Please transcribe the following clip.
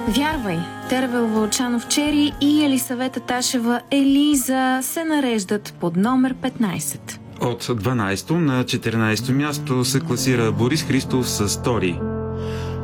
Вярвай, Тервел Вълчанов Чери и Елисавета Ташева Елиза се нареждат под номер 15. От 12 на 14 място се класира Борис Христов с Тори.